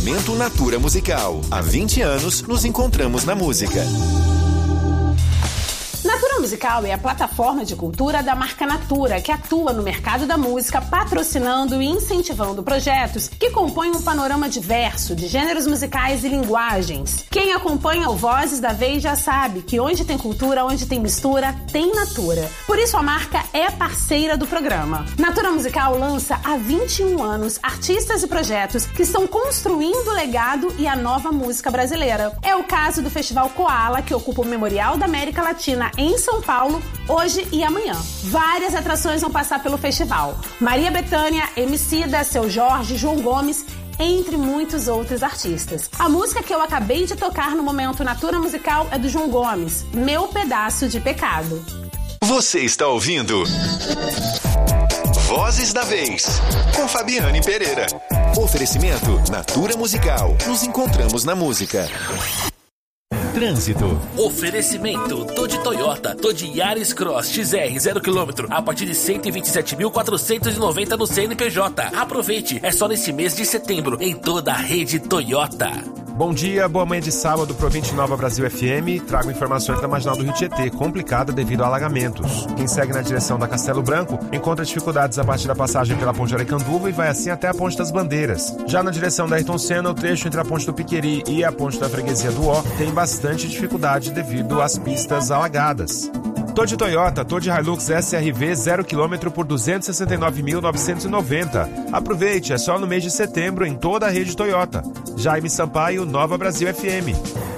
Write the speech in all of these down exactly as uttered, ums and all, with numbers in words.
Momento Natura Musical. Há vinte anos, nos encontramos na música. Natura Musical é a plataforma de cultura da marca Natura, que atua no mercado da música, patrocinando e incentivando projetos que compõem um panorama diverso de gêneros musicais e linguagens. Quem acompanha o Vozes da Vez já sabe que onde tem cultura, onde tem mistura, tem Natura. Por isso a marca é parceira do programa. Natura Musical lança há vinte e um anos artistas e projetos que estão construindo o legado e a nova música brasileira. É o caso do Festival Koala, que ocupa o Memorial da América Latina em São Paulo, hoje e amanhã. Várias atrações vão passar pelo festival. Maria Bethânia, Emicida, Seu Jorge, João Gomes, entre muitos outros artistas. A música que eu acabei de tocar no Momento Natura Musical é do João Gomes, Meu Pedaço de Pecado. Você está ouvindo Vozes da Vez, com Fabiane Pereira. Oferecimento Natura Musical. Nos encontramos na música. Trânsito. Oferecimento Todi Toyota, Todi Yaris Cross X R zero quilômetro a partir de cento e vinte e sete mil quatrocentos e noventa no C N P J. Aproveite, é só nesse mês de setembro em toda a rede Toyota. Bom dia, boa manhã de sábado para o vinte e nove Brasil F M. Trago informações da Marginal do Rio Tietê, complicada devido a alagamentos. Quem segue na direção da Castelo Branco encontra dificuldades a partir da passagem pela Ponte Aracanduva e vai assim até a Ponte das Bandeiras. Já na direção da Ayrton Senna, o trecho entre a Ponte do Piqueri e a Ponte da Freguesia do Ó tem bastante dificuldade devido às pistas alagadas. Todi Toyota, Todi Hilux S R V zero quilômetro por duzentos e sessenta e nove mil novecentos e noventa. Aproveite, é só no mês de setembro em toda a rede Toyota. Jaime Sampaio, Nova Brasil F M.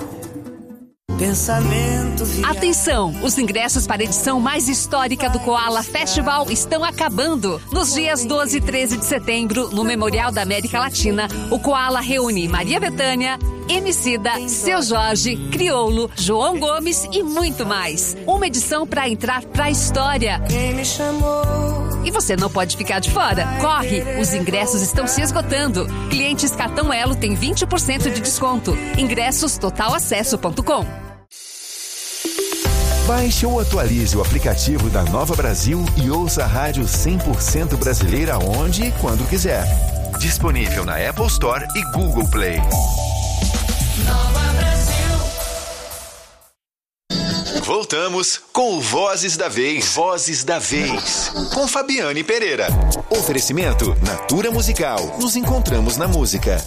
Atenção, os ingressos para a edição mais histórica do Koala Festival estão acabando. Nos dias doze e treze de setembro, no Memorial da América Latina, o Koala reúne Maria Bethânia, Emicida, Seu Jorge, Criolo, João Gomes e muito mais. Uma edição para entrar pra história. E você não pode ficar de fora. Corre, os ingressos estão se esgotando. Clientes Cartão Elo têm vinte por cento de desconto. Ingressos total acesso ponto com. Baixe ou atualize o aplicativo da Nova Brasil e ouça a rádio cem por cento brasileira onde e quando quiser. Disponível na Apple Store e Google Play. Nova Brasil. Voltamos com o Vozes da Vez. Vozes da Vez. Com Fabiane Pereira. Oferecimento Natura Musical. Nos encontramos na música.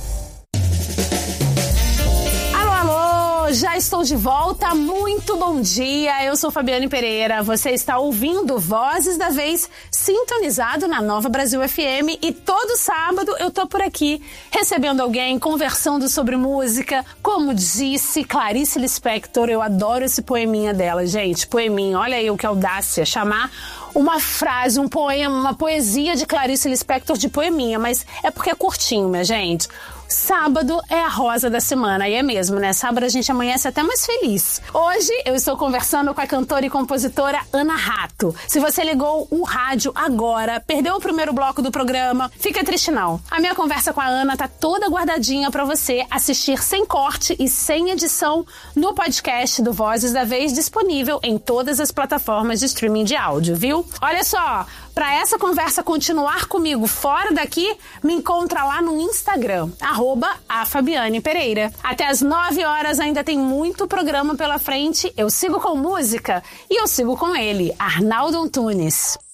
Já estou de volta, muito bom dia, eu sou Fabiane Pereira, você está ouvindo Vozes da Vez, sintonizado na Nova Brasil F M e todo sábado eu tô por aqui, recebendo alguém, conversando sobre música, como disse Clarice Lispector, eu adoro esse poeminha dela, gente, poeminha, olha aí o que audácia, chamar uma frase, um poema, uma poesia de Clarice Lispector de poeminha, mas é porque é curtinho, minha gente. Sábado é a rosa da semana, e é mesmo, né? Sábado a gente amanhece até mais feliz. Hoje eu estou conversando com a cantora e compositora Ana Rato. Se você ligou o rádio agora, perdeu o primeiro bloco do programa, fica triste não. A minha conversa com a Ana tá toda guardadinha pra você assistir sem corte e sem edição no podcast do Vozes da Vez, disponível em todas as plataformas de streaming de áudio, viu? Olha só, pra essa conversa continuar comigo fora daqui, me encontra lá no Instagram, arroba a Fabiane Pereira. Até às nove horas ainda tem muito programa pela frente. Eu sigo com música e eu sigo com ele, Arnaldo Antunes.